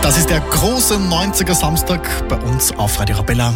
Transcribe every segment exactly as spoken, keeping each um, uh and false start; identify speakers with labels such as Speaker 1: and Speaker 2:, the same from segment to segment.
Speaker 1: Das ist der große neunziger Samstag bei uns auf Radio Arabella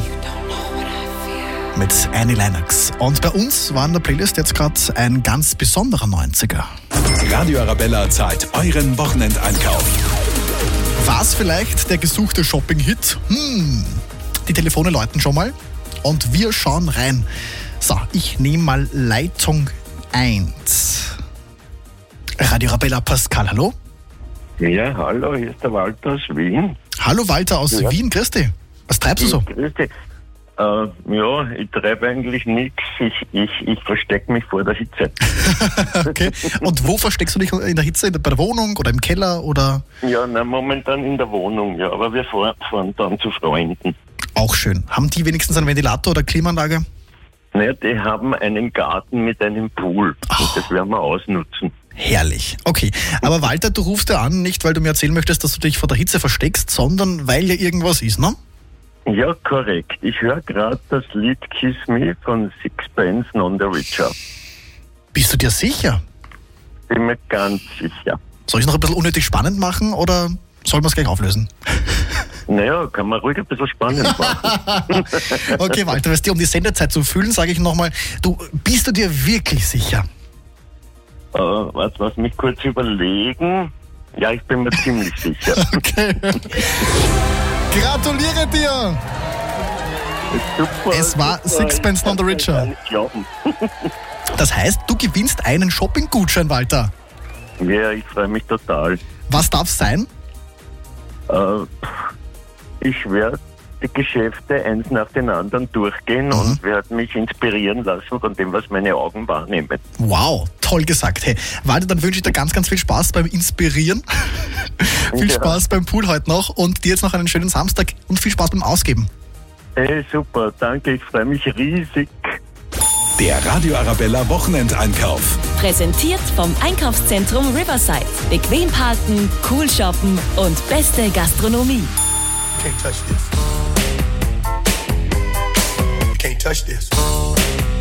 Speaker 1: mit Annie Lennox. Und bei uns war in der Playlist jetzt gerade ein ganz besonderer neunziger.
Speaker 2: Radio Arabella zahlt euren Wochenendeinkauf.
Speaker 1: War es vielleicht der gesuchte Shopping-Hit? Hm, die Telefone läuten schon mal und wir schauen rein. So, ich nehme mal Leitung eins. Radio Arabella, Pascal, hallo?
Speaker 3: Ja, hallo, hier ist der Walter aus Wien.
Speaker 1: Hallo Walter aus
Speaker 3: Ja.
Speaker 1: Wien, grüß dich. Was treibst du so?
Speaker 3: Grüß dich. Äh, ja, ich treibe eigentlich nichts. Ich, ich, ich verstecke mich vor der Hitze.
Speaker 1: Okay. Und wo versteckst du dich in der Hitze? Bei der Wohnung oder im Keller oder?
Speaker 3: Ja, na, momentan in der Wohnung, ja, aber wir fahren, fahren dann zu Freunden.
Speaker 1: Auch schön. Haben die wenigstens einen Ventilator oder Klimaanlage?
Speaker 3: Naja, die haben einen Garten mit einem Pool und das werden wir ausnutzen.
Speaker 1: Herrlich. Okay. Aber Walter, du rufst ja an, nicht weil du mir erzählen möchtest, dass du dich vor der Hitze versteckst, sondern weil ja irgendwas ist, ne?
Speaker 3: Ja, korrekt. Ich höre gerade das Lied Kiss Me von Sixpence None the Richer.
Speaker 1: Bist du dir sicher?
Speaker 3: Bin mir ganz sicher.
Speaker 1: Soll ich es noch ein bisschen unnötig spannend machen oder soll man es gleich auflösen?
Speaker 3: Naja, kann man ruhig ein bisschen spannend machen.
Speaker 1: Okay, Walter, weißt du, um die Sendezeit zu füllen, sage ich nochmal, du, bist du dir wirklich sicher?
Speaker 3: Äh, was, was mich kurz überlegen. Ja, ich bin mir ziemlich sicher.
Speaker 1: Okay. Gratuliere dir!
Speaker 3: Super,
Speaker 1: Es war
Speaker 3: super.
Speaker 1: Sixpence None the
Speaker 3: Ich
Speaker 1: Richer.
Speaker 3: kann nicht glauben.
Speaker 1: Das heißt, du gewinnst einen Shopping-Gutschein, Walter.
Speaker 3: Ja, ich freue mich total.
Speaker 1: Was darf's sein?
Speaker 3: Äh, ich werde die Geschäfte eins nach den anderen durchgehen
Speaker 1: Mhm.
Speaker 3: und werde mich inspirieren lassen von dem, was meine Augen wahrnehmen.
Speaker 1: Wow, toll gesagt. Hey, Walter, dann wünsche ich dir ganz, ganz viel Spaß beim Inspirieren. Viel
Speaker 3: Ja.
Speaker 1: Spaß beim Pool heute noch und dir jetzt noch einen schönen Samstag und viel Spaß beim Ausgeben.
Speaker 3: Hey, super, danke, ich freue mich riesig.
Speaker 2: Der Radio Arabella Wochenendeinkauf.
Speaker 4: Präsentiert vom Einkaufszentrum Riverside. Bequem parken, cool shoppen und beste Gastronomie.
Speaker 5: Can't touch this. Can't touch this.